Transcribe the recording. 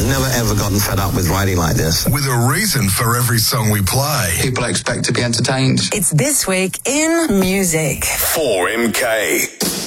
never ever gotten fed up with writing like this. With a reason for every song we play. People expect to be entertained. It's This Week in Music. 4MK.